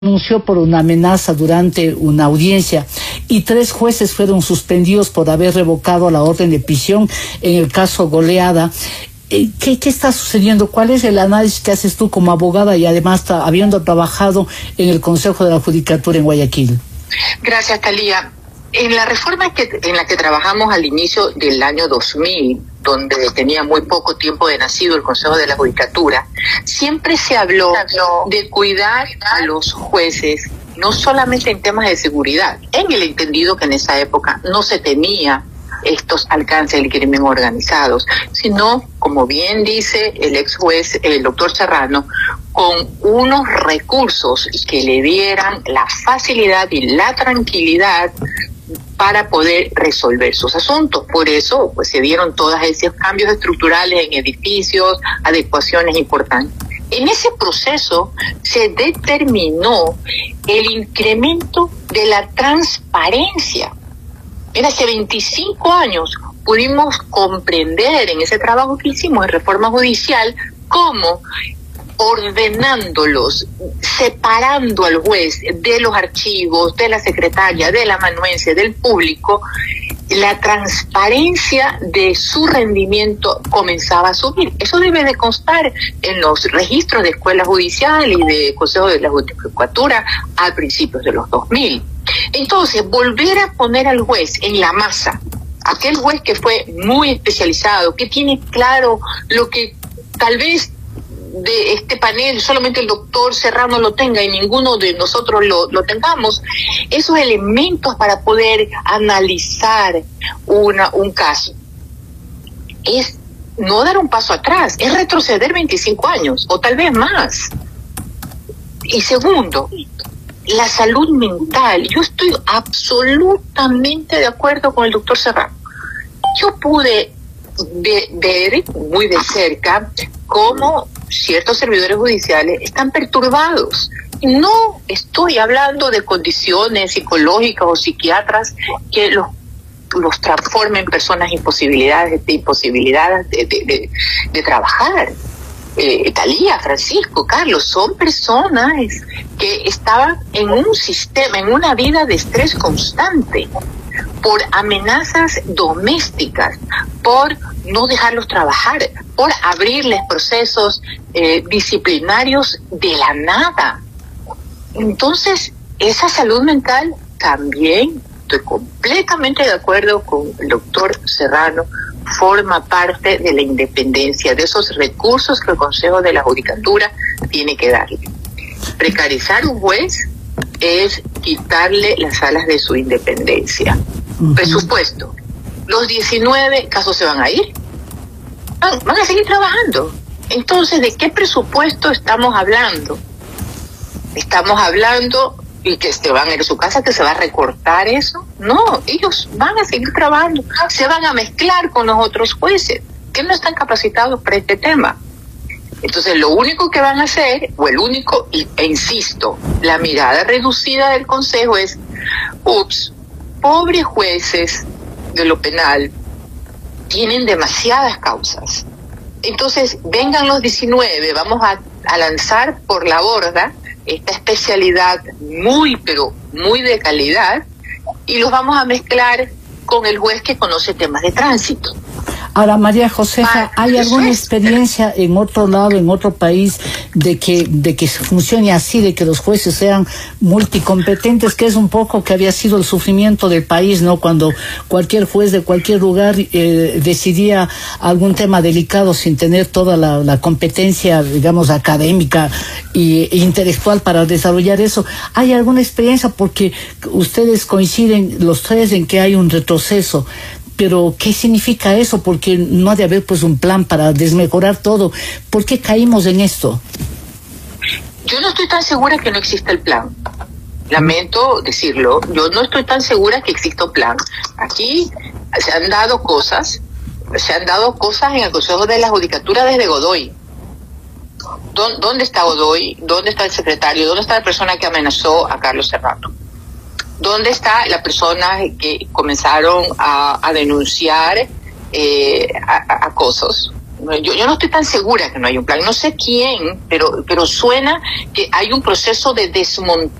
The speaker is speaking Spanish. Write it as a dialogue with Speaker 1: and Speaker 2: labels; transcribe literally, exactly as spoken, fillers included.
Speaker 1: denunció por una amenaza durante una audiencia y tres jueces fueron suspendidos por haber revocado la orden de prisión en el caso Goleada. ¿Qué, qué está sucediendo? ¿Cuál es el análisis que haces tú como abogada y además tra- habiendo trabajado en el Consejo de la Judicatura en Guayaquil?
Speaker 2: Gracias, Talía. En la reforma que, en la que trabajamos al inicio del año dos mil, donde tenía muy poco tiempo de nacido el Consejo de la Judicatura, siempre se habló de cuidar a los jueces, no solamente en temas de seguridad, en el entendido que en esa época no se tenía estos alcances del crimen organizados, sino, como bien dice el ex juez, el doctor Serrano, con unos recursos que le dieran la facilidad y la tranquilidad para poder resolver sus asuntos. Por eso, pues, se dieron todos esos cambios estructurales en edificios, adecuaciones importantes. En ese proceso se determinó el incremento de la transparencia. En hace veinticinco años pudimos comprender en ese trabajo que hicimos en reforma judicial cómo, ordenándolos, separando al juez de los archivos, de la secretaria, del amanuense, del público, la transparencia de su rendimiento comenzaba a subir. Eso debe de constar en los registros de escuela judicial y de Consejo de la Judicatura a principios de los dos mil. Entonces, volver a poner al juez en la masa, aquel juez que fue muy especializado, que tiene claro lo que tal vez de este panel solamente el doctor Serrano lo tenga y ninguno de nosotros lo, lo tengamos, esos elementos para poder analizar una, un caso, es no dar un paso atrás, es retroceder veinticinco años o tal vez más. Y segundo, la salud mental. Yo estoy absolutamente de acuerdo con el doctor Serrano. Yo pude de, ver muy de cerca cómo ciertos servidores judiciales están perturbados. No estoy hablando de condiciones psicológicas o psiquiatras que los, los transformen en personas imposibilidades, de imposibilidades de, de, de, de trabajar. Eh, Talía, Francisco, Carlos, son personas que estaban en un sistema, en una vida de estrés constante, por amenazas domésticas, por no dejarlos trabajar, por abrirles procesos eh, disciplinarios de la nada. Entonces, esa salud mental también, estoy completamente de acuerdo con el doctor Serrano, forma parte de la independencia, de esos recursos que el Consejo de la Judicatura tiene que darle. Precarizar un juez es quitarle las alas de su independencia. Uh-huh. Presupuesto. Los diecinueve casos se van a ir. Van, van a seguir trabajando. Entonces, ¿de qué presupuesto estamos hablando? Estamos hablando y que se van a ir a su casa, que se va a recortar eso. No, ellos van a seguir trabajando, se van a mezclar con los otros jueces que no están capacitados para este tema. Entonces, lo único que van a hacer, o el único, e insisto, la mirada reducida del Consejo es, ups, pobres jueces de lo penal tienen demasiadas causas. Entonces, vengan los diecinueve, vamos a, a lanzar por la borda esta especialidad muy, pero muy de calidad, y los vamos a mezclar con el juez que conoce temas de tránsito.
Speaker 1: Ahora, María Josefa, ¿hay alguna experiencia en otro lado, en otro país, de que de que funcione así, de que los jueces sean multicompetentes, que es un poco que había sido el sufrimiento del país, ¿no? Cuando cualquier juez de cualquier lugar eh, decidía algún tema delicado sin tener toda la, la competencia, digamos, académica y, e intelectual para desarrollar eso. ¿Hay alguna experiencia? Porque ustedes coinciden los tres en que hay un retroceso. Pero, ¿qué significa eso? Porque no ha de haber pues un plan para desmejorar todo. ¿Por qué caímos en esto?
Speaker 2: Yo no estoy tan segura que no exista el plan. Lamento decirlo, yo no estoy tan segura que exista un plan. Aquí se han dado cosas, se han dado cosas en el Consejo de la Judicatura desde Godoy. ¿Dónde está Godoy? ¿Dónde está el secretario? ¿Dónde está la persona que amenazó a Carlos Serrano? ¿Dónde está la persona que comenzaron a, a denunciar eh, a, a acosos? Yo, yo no estoy tan segura que no hay un plan. No sé quién, pero, pero suena que hay un proceso de desmontaje